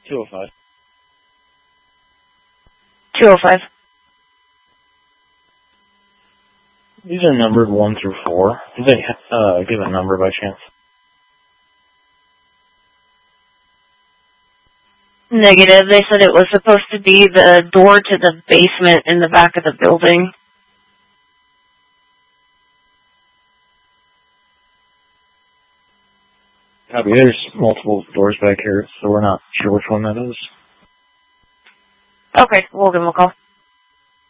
205. 205. These are numbered 1 through 4. Did they give a number by chance? Negative. They said it was supposed to be the door to the basement in the back of the building. Copy. There's multiple doors back here, so we're not sure which one that is. Okay, we'll give them a call.